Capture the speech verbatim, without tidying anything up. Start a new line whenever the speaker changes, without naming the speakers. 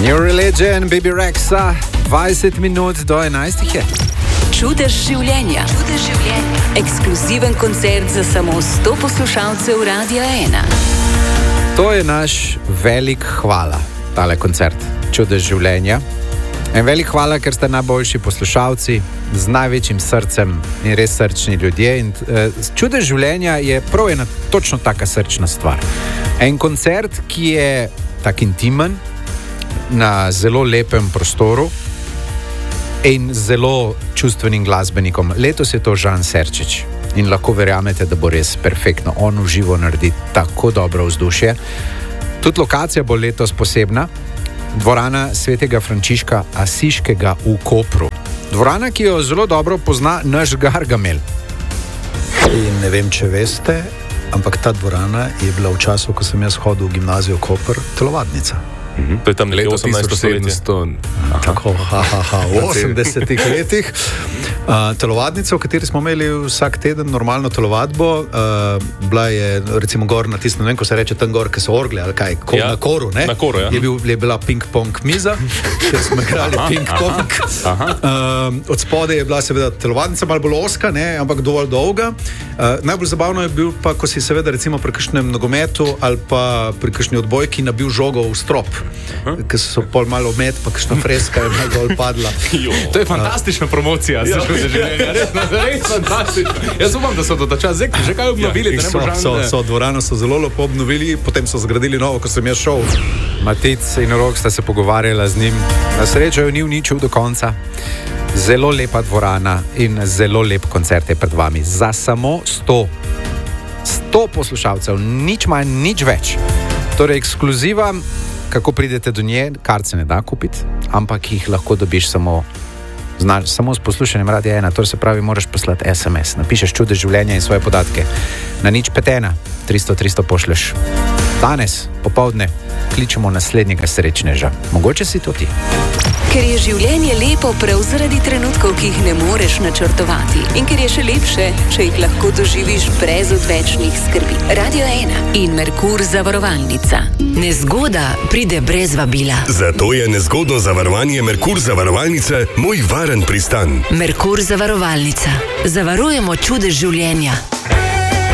New Religion, Baby Rexa, dvajset minut do enajstih je.
Čudež življenja. Čudež življenja. Ekskluziven koncert za samo sto poslušalcev Radia ena.
To je naš velik hvala, tale koncert Čudež življenja. En velik hvala, ker ste najboljši poslušalci z največjim srcem in res srčni ljudje. In, uh, Čudež življenja je prav ena točno taka srčna stvar. En koncert, ki je tak intimen, na zelo lepem prostoru in zelo čustvenim glasbenikom. Letos je to Žan Serčič in lahko verjamete, da bo res perfektno. On v živo naredi tako dobro vzdušje. Tudi lokacija bo letos posebna. Dvorana Svetega Frančiška Asiškega v Kopru. Dvorana, ki jo zelo dobro pozna naš Gargamel.
In ne vem, če veste, ampak ta dvorana je bila v času, ko sem jaz hodil v gimnazijo Koper, telovadnica.
Mm-hmm. To je tam leto osemnajsto stoletje.
Tako, ha, ha, ha, v osemdesetih letih. Uh, telovadnica, v kateri smo imeli vsak teden normalno telovadbo, uh, bila je recimo gor na tistem, ne vem, ko se reče tam gor, ki so orgle, ali kaj, ko, ja, na koru, ne?
Na koru, ja.
Je, bil, je bila ping-pong miza, ker smo igrali ping-pong. Uh, od spode je bila seveda telovadnica, malo bolj oska, ne, ampak dovolj dolga. Uh, najbolj zabavno je bil pa, ko si seveda recimo pri kakšnem nogometu ali pa pri kakšni odbojki nabil žogo v strop. Ker so pol malo omet, pa kakšna freska je malo dol padla.
Jo, to je fantastična promocija, se šlo za življenje. Res, res fantastično. Jaz upam, da so do ta čas zekli, že kaj obnovili.
Ja, so, so, so, dvorano so zelo lepo obnovili, potem so zgradili novo, ko sem jaz šel.
Matic in Rok sta se pogovarjala z njim. Na srečo jo ni uničil do konca. Zelo lepa dvorana in zelo lep koncert je pred vami. Za samo sto. sto poslušalcev, nič manj, nič več. Torej, ekskluziva. Kako pridete do nje, kart se ne da kupiti, ampak jih lahko dobiš samo, znaš, samo s poslušanjem Radia ena. To se pravi, moraš poslati es em es. Napišeš Čudež življenja in svoje podatke. Na nič pet ena, tristo tristo pošleš. Danes, popovdne, kličemo naslednjega srečneža. Mogoče si to ti.
Ker je življenje lepo prav zaradi trenutkov, ki jih ne moreš načrtovati. In ker je še lepše, če jih lahko doživiš brez odvečnih skrbi. Radio ena in Merkur zavarovalnica. Nezgoda pride brez vabila.
Zato je nezgodno zavarovanje Merkur zavarovalnice moj varen pristan.
Merkur zavarovalnica. Zavarujemo čudež življenja.